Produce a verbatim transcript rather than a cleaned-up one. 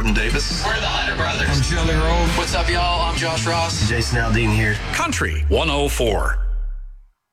Jordan Davis. We're the Hunter Brothers. I'm Jelly Roll. What's up, y'all? I'm Josh Ross. Jason Aldean here. Country one oh four.